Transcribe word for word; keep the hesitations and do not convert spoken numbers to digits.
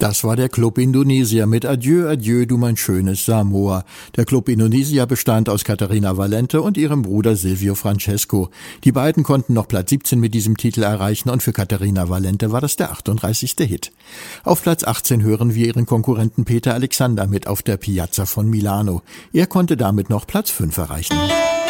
Das war der Club Indonesia mit Adieu, Adieu, du mein schönes Samoa. Der Club Indonesia bestand aus Caterina Valente und ihrem Bruder Silvio Francesco. Die beiden konnten noch Platz siebzehn mit diesem Titel erreichen und für Caterina Valente war das der achtunddreißigste Hit. Auf Platz achtzehn hören wir ihren Konkurrenten Peter Alexander mit Auf der Piazza von Milano. Er konnte damit noch Platz fünf erreichen.